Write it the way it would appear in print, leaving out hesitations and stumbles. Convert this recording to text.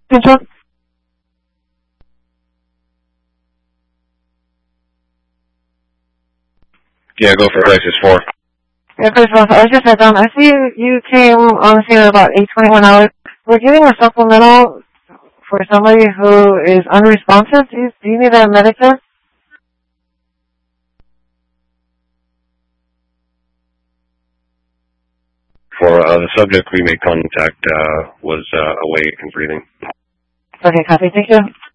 Control. Yeah, go for crisis 4. Yeah, first of all, I was just said, I see you came on the scene at about 8:21 hours. We're giving a supplemental for somebody who is unresponsive. Do you need a medic there? For the subject we made contact was awake and breathing. Okay, copy. Thank you.